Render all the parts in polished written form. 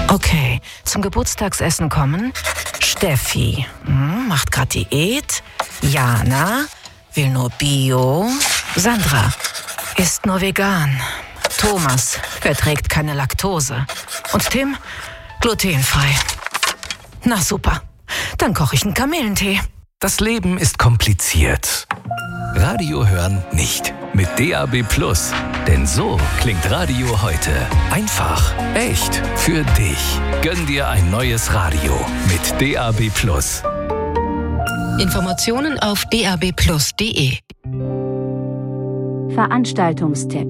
Okay, zum Geburtstagsessen kommen Steffi, macht grad Diät. Jana will nur Bio. Sandra isst nur vegan. Thomas verträgt keine Laktose. Und Tim glutenfrei. Na super, dann koche ich einen Kamillentee. Das Leben ist kompliziert. Radio hören nicht. Mit DAB+. Denn so klingt Radio heute. Einfach, echt, für dich. Gönn dir ein neues Radio mit DAB+. Informationen auf dabplus.de. Veranstaltungstipp.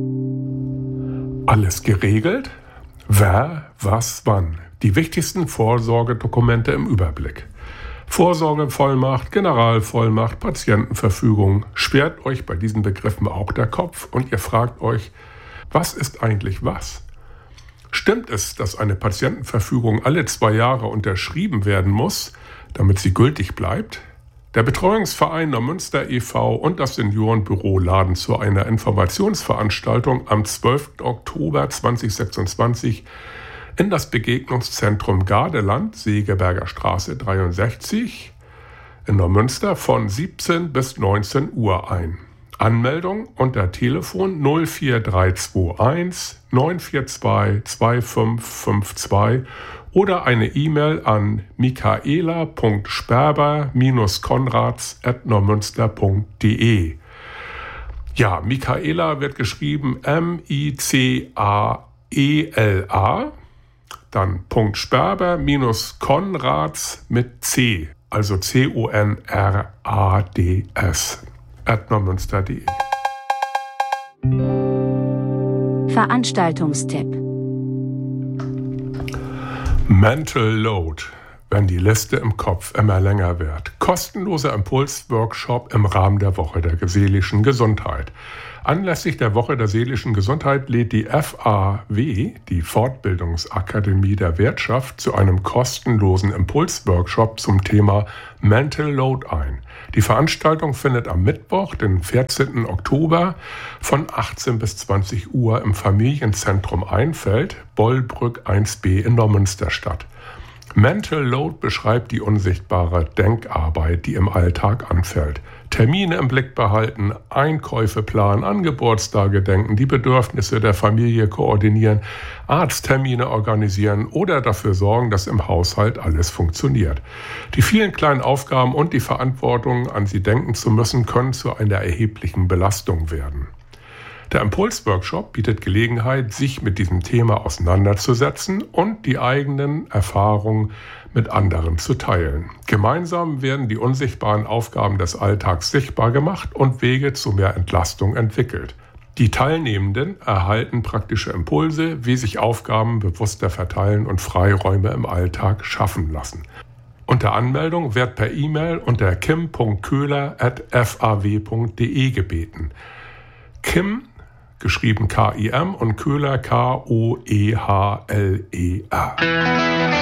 Alles geregelt? Wer, was, wann? Die wichtigsten Vorsorgedokumente im Überblick. Vorsorgevollmacht, Generalvollmacht, Patientenverfügung. Sperrt euch bei diesen Begriffen auch der Kopf und ihr fragt euch, was ist eigentlich was? Stimmt es, dass eine Patientenverfügung alle 2 Jahre unterschrieben werden muss, damit sie gültig bleibt? Der Betreuungsverein Neumünster e.V. und das Seniorenbüro laden zu einer Informationsveranstaltung am 12. Oktober 2026 in das Begegnungszentrum Gardeland, Segeberger Straße 63 in Neumünster von 17 bis 19 Uhr ein. Anmeldung unter Telefon 04321 942 2552 oder eine E-Mail an michaela.sperber-konrads@neumünster.de. Ja, Michaela wird geschrieben M-I-C-A-E-L-A, dann .sperber-konrads mit C, also C-O-N-R-A-D-S, @neumünster.de. Veranstaltungstipp. Mental Load, wenn die Liste im Kopf immer länger wird. Kostenloser Impulsworkshop im Rahmen der Woche der seelischen Gesundheit. Anlässlich der Woche der seelischen Gesundheit lädt die FAW, die Fortbildungsakademie der Wirtschaft, zu einem kostenlosen Impulsworkshop zum Thema Mental Load ein. Die Veranstaltung findet am Mittwoch, den 14. Oktober von 18 bis 20 Uhr im Familienzentrum Einfeld, Bollbrück 1b in Neumünster statt. Mental Load beschreibt die unsichtbare Denkarbeit, die im Alltag anfällt. Termine im Blick behalten, Einkäufe planen, an Geburtstage denken, die Bedürfnisse der Familie koordinieren, Arzttermine organisieren oder dafür sorgen, dass im Haushalt alles funktioniert. Die vielen kleinen Aufgaben und die Verantwortung, an sie denken zu müssen, können zu einer erheblichen Belastung werden. Der Impulsworkshop bietet Gelegenheit, sich mit diesem Thema auseinanderzusetzen und die eigenen Erfahrungen mit anderen zu teilen. Gemeinsam werden die unsichtbaren Aufgaben des Alltags sichtbar gemacht und Wege zu mehr Entlastung entwickelt. Die Teilnehmenden erhalten praktische Impulse, wie sich Aufgaben bewusster verteilen und Freiräume im Alltag schaffen lassen. Unter Anmeldung wird per E-Mail unter kim.köhler@faw.de gebeten. Kim, geschrieben K-I-M, und Köhler K-O-E-H-L-E-R.